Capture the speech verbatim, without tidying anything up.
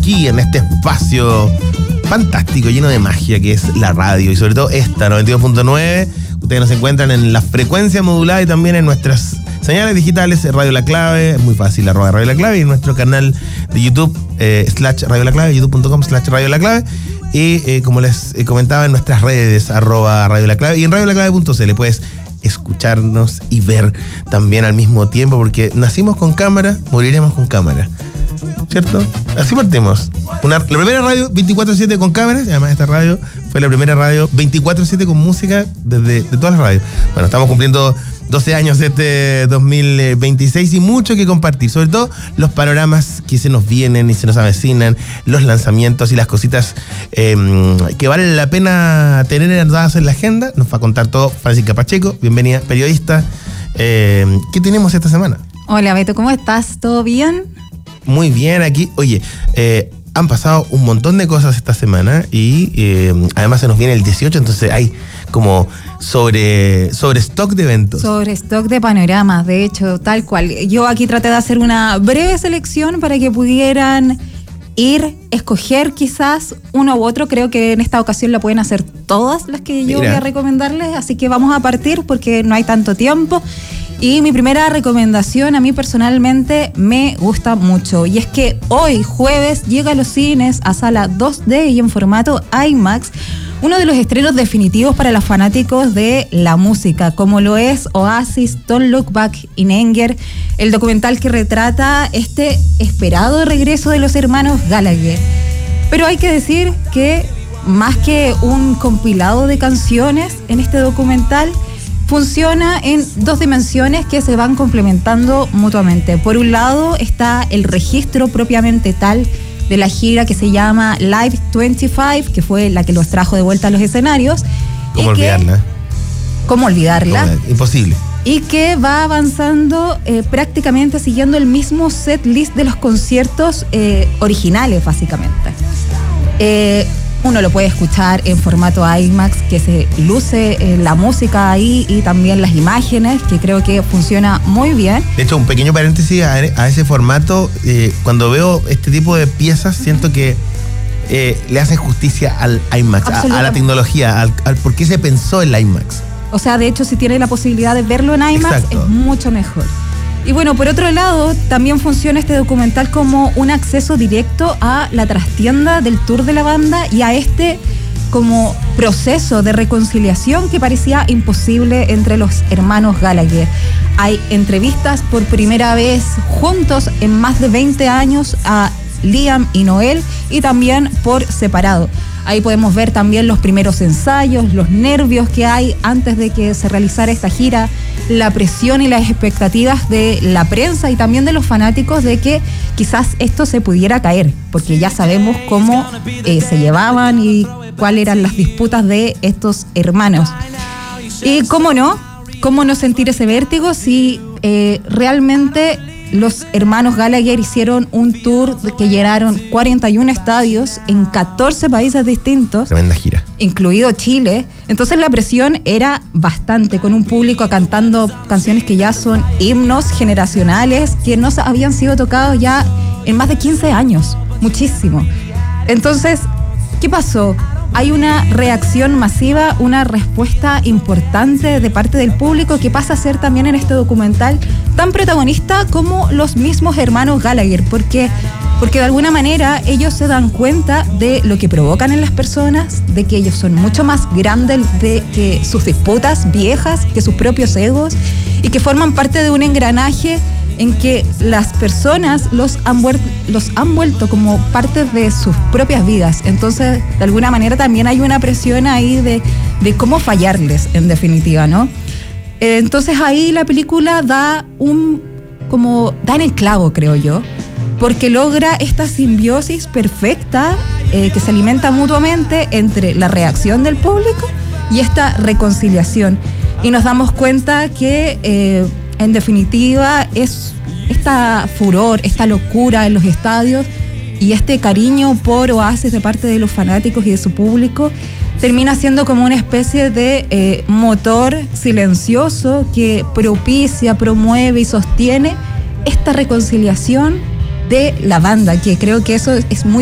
aquí en este espacio fantástico, lleno de magia que es la radio y sobre todo esta noventa y dos punto nueve. Ustedes nos encuentran en la frecuencia modulada y también en nuestras señales digitales, Radio La Clave, es muy fácil, arroba Radio La Clave, y en nuestro canal de YouTube, eh, slash Radio La Clave, youtube punto com slash Radio La Clave. Y eh, como les eh, comentaba, en nuestras redes, arroba Radio La Clave, y en radio la clave punto c l puedes escucharnos y ver también al mismo tiempo, porque nacimos con cámara, moriremos con cámara, ¿cierto? Así partimos. Una, la primera radio veinticuatro siete con cámaras, y además esta radio fue la primera radio veinticuatro siete con música desde de todas las radios. Bueno, estamos cumpliendo doce años de este dos mil veintiséis y mucho que compartir, sobre todo los panoramas que se nos vienen y se nos avecinan, los lanzamientos y las cositas eh, que vale la pena tener anotadas en la agenda. Nos va a contar todo Francisca Pacheco, bienvenida, periodista. Eh, ¿Qué tenemos esta semana? Hola Beto, ¿cómo estás? ¿Todo bien? Muy bien aquí. Oye, eh, han pasado un montón de cosas esta semana y eh, además se nos viene el dieciocho, entonces hay como sobre, sobre stock de eventos. Sobre stock de panoramas, de hecho, tal cual. Yo aquí traté de hacer una breve selección para que pudieran ir, escoger quizás uno u otro. Creo que en esta ocasión la pueden hacer todas las que yo Mira. voy a recomendarles, así que vamos a partir porque no hay tanto tiempo. Y mi primera recomendación a mí personalmente me gusta mucho, y es que hoy jueves llega a los cines a sala dos D y en formato IMAX uno de los estrenos definitivos para los fanáticos de la música, como lo es Oasis, Don't Look Back in Anger, el documental que retrata este esperado regreso de los hermanos Gallagher. Pero hay que decir que más que un compilado de canciones en este documental, funciona en dos dimensiones que se van complementando mutuamente. Por un lado está el registro propiamente tal de la gira que se llama Live veinticinco, que fue la que los trajo de vuelta a los escenarios. ¿Cómo olvidarla? ¿Cómo olvidarla? ¿Cómo? Imposible. Y que va avanzando eh, prácticamente siguiendo el mismo set list de los conciertos eh, originales, básicamente. Eh... Uno lo puede escuchar en formato IMAX, que se luce eh, la música ahí y también las imágenes, que creo que funciona muy bien. De hecho, un pequeño paréntesis a, a ese formato, eh, cuando veo este tipo de piezas, siento que eh, le hace justicia al IMAX, a, a la tecnología, al, al por qué se pensó el IMAX. O sea, de hecho, si tiene la posibilidad de verlo en IMAX, Exacto. es mucho mejor. Y bueno, por otro lado, también funciona este documental como un acceso directo a la trastienda del tour de la banda y a este como proceso de reconciliación que parecía imposible entre los hermanos Gallagher. Hay entrevistas por primera vez juntos en más de veinte años a Liam y Noel, y también por separado. Ahí podemos ver también los primeros ensayos, los nervios que hay antes de que se realizara esta gira, la presión y las expectativas de la prensa y también de los fanáticos de que quizás esto se pudiera caer, porque ya sabemos cómo eh, se llevaban y cuáles eran las disputas de estos hermanos. Y cómo no, cómo no sentir ese vértigo si eh, realmente los hermanos Gallagher hicieron un tour que llenaron cuarenta y uno estadios en catorce países distintos. Tremenda gira. Incluido Chile. Entonces la presión era bastante, con un público cantando canciones que ya son himnos generacionales, que no habían sido tocados ya en más de quince años. Muchísimo. Entonces, ¿qué pasó? Hay una reacción masiva, una respuesta importante de parte del público que pasa a ser también en este documental tan protagonista como los mismos hermanos Gallagher, porque, porque de alguna manera ellos se dan cuenta de lo que provocan en las personas, de que ellos son mucho más grandes de que sus disputas viejas, que sus propios egos, y que forman parte de un engranaje en que las personas los han, vuelto, los han vuelto como parte de sus propias vidas. Entonces, de alguna manera también hay una presión ahí de, de cómo fallarles, en definitiva, ¿no? Entonces ahí la película da un, como, da en el clavo, creo yo, porque logra esta simbiosis perfecta eh, que se alimenta mutuamente entre la reacción del público y esta reconciliación. Y nos damos cuenta que eh, en definitiva es esta furor, esta locura en los estadios y este cariño por Oasis de parte de los fanáticos y de su público termina siendo como una especie de eh, motor silencioso que propicia, promueve y sostiene esta reconciliación de la banda, que creo que eso es muy